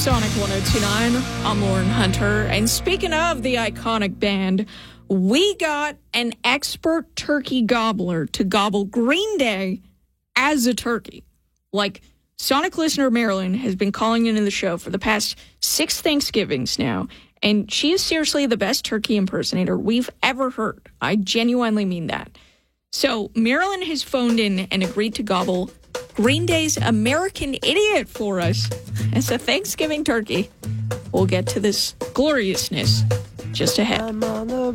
Sonic 102.9, I'm Lauren Hunter. And speaking of the iconic band, we got an expert turkey gobbler to gobble Green Day as a turkey. Like, Sonic listener Marilyn has been calling into the show for the past 6 Thanksgivings now, and she is seriously the best turkey impersonator we've ever heard. I genuinely mean that. So Marilyn has phoned in and agreed to gobble Green Day's American Idiot for us as a Thanksgiving turkey. We'll get to this gloriousness just ahead.